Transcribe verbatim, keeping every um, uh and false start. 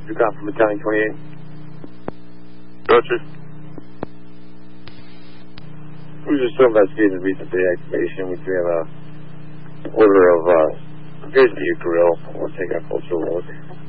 You got from Battalion twenty-eight. Roger. We're just still investigating the recent deactivation. We do have a order of, uh, appears to be a grill. We'll take a closer look.